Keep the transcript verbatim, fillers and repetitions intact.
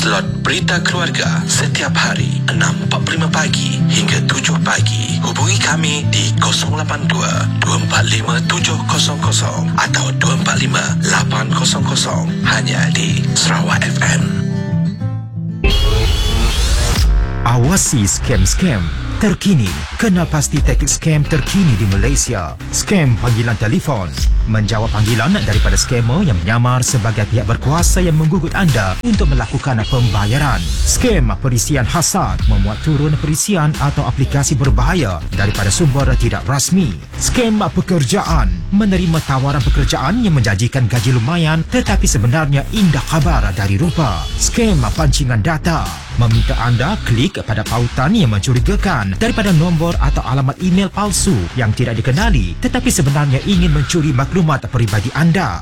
slot Berita Keluarga setiap hari enam empat puluh lima pagi hingga tujuh pagi. Hubungi kami di kosong lapan dua, dua empat lima, tujuh kosong kosong atau dua empat lima, lapan kosong kosong hanya di Sarawak F M. Awasi scam-scam terkini. Kenal pasti taktik scam terkini di Malaysia. Scam panggilan telefon. Menjawab panggilan daripada scammer yang menyamar sebagai pihak berkuasa yang menggugut anda untuk melakukan pembayaran. Scam perisian hasad. Memuat turun perisian atau aplikasi berbahaya daripada sumber tidak rasmi. Scam pekerjaan. Menerima tawaran pekerjaan yang menjanjikan gaji lumayan tetapi sebenarnya indah khabar dari rupa. Scam pancingan data. Meminta anda klik pada pautan yang mencurigakan daripada nombor atau alamat email palsu yang tidak dikenali tetapi sebenarnya ingin mencuri maklumat peribadi anda.